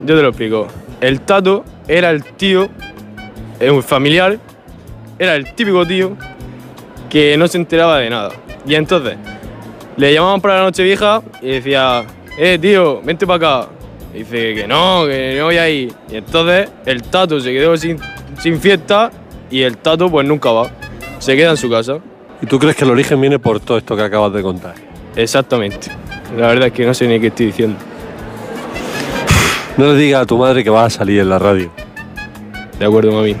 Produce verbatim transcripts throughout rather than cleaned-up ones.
Yo te lo explico. El Tato era el tío, es un familiar, era el típico tío que no se enteraba de nada. Y entonces le llamaban para la Nochevieja y decía, eh tío, vente para acá. Y dice que no, que no voy a ir. Y entonces el Tato se quedó sin, sin fiesta y el Tato pues nunca va. Se queda en su casa. ¿Y tú crees que el origen viene por todo esto que acabas de contar? Exactamente. La verdad es que no sé ni qué estoy diciendo. No le digas a tu madre que vas a salir en la radio. De acuerdo, mami.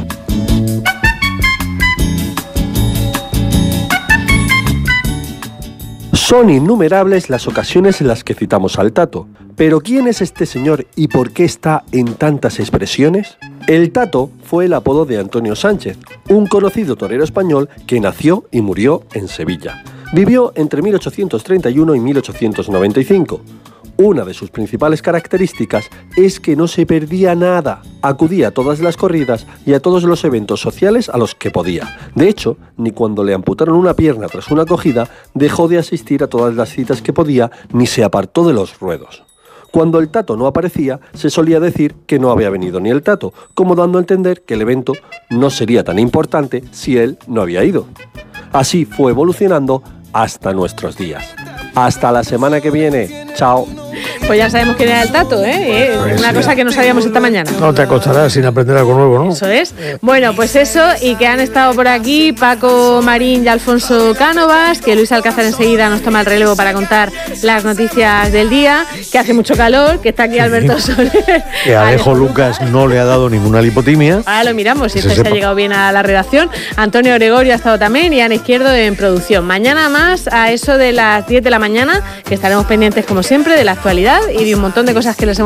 Son innumerables las ocasiones en las que citamos al Tato. ¿Pero quién es este señor y por qué está en tantas expresiones? El Tato fue el apodo de Antonio Sánchez, un conocido torero español que nació y murió en Sevilla. Vivió entre mil ochocientos treinta y uno y mil ochocientos noventa y cinco. Una de sus principales características es que no se perdía nada. Acudía a todas las corridas y a todos los eventos sociales a los que podía. De hecho, ni cuando le amputaron una pierna tras una cogida, dejó de asistir a todas las citas que podía ni se apartó de los ruedos. Cuando el Tato no aparecía, se solía decir que no había venido ni el Tato, como dando a entender que el evento no sería tan importante si él no había ido. Así fue evolucionando hasta nuestros días. Hasta la semana que viene. Chao. Pues ya sabemos quién era el Tato, ¿eh? eh pues Una sí. cosa que no sabíamos esta mañana. No te acostarás sin aprender algo nuevo, ¿no? Eso es. Bueno, pues eso, y que han estado por aquí Paco Marín y Alfonso Cánovas, que Luis Alcázar enseguida nos toma el relevo para contar las noticias del día, que hace mucho calor, que está aquí Alberto Soler. Que a Alejo Lucas no le ha dado ninguna lipotimia. Ahora lo miramos, si se este se ha sepa. llegado bien a la redacción. Antonio Gregorio ha estado también y Ana Izquierdo en producción. Mañana más, a eso de las diez de la mañana, que estaremos pendientes como siempre de la actualidad y de un montón de cosas que les hemos